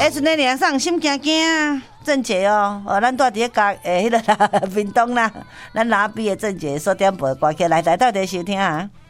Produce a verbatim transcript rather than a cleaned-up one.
哎，阵个脸上心惊惊啊，郑杰哦，哦，咱住伫个家诶，迄个啦，屏东啦，咱拉比的郑杰所点播的歌曲，来台到底收听啊。